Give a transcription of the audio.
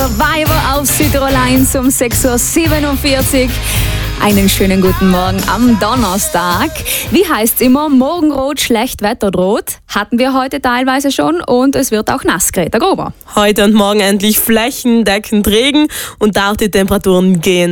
Survivor auf Südtirol 1 um 6.47 Uhr. Einen schönen guten Morgen am Donnerstag. Wie heißt's immer? Morgenrot, schlecht Wetter droht. Hatten wir heute teilweise schon und es wird auch nass, Greta Gruber. Heute und morgen endlich flächendeckend Regen und auch die Temperaturen gehen